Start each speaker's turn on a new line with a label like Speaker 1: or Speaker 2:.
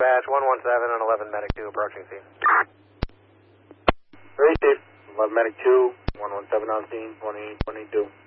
Speaker 1: dispatch, 117 and 11 medic 2 approaching scene.
Speaker 2: Very safe. 11 medic 2, 117 on scene, 2822.